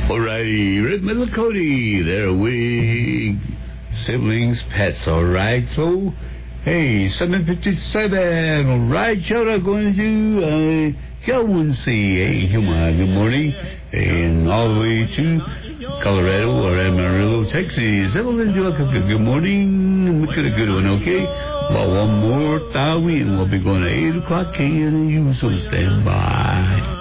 Alrighty, Red Middle Cody, there we siblings, pets, alright, so, hey, 7:57, alright, shout out going to, Kelwincy, hey, good morning, and all the way to Colorado or Amarillo, Texas, Evelyn, good morning, we got a good one, okay, well, one more Tawi, and we'll be going to 8 o'clock, and you so stand by.